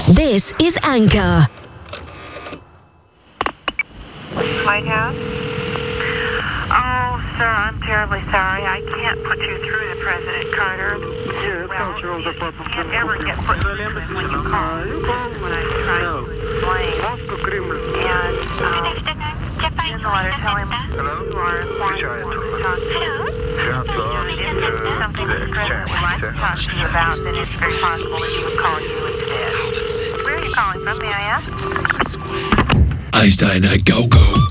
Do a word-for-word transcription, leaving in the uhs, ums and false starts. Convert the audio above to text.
This is Anchor. White House? Oh, sir, I'm terribly sorry. I can't put you through to President Carter. Yes, well, Cultural you Department. can't ever get put through to him when you call. That's what I'm trying to explain. Moscow Kremlin. And, um, in the letter, tell him you are informed you want to talk to you. If it's something that the President would like to talk to you about, then it's very possible that he would call you instead. Where are you calling from, may I ask? Einstein, go, go.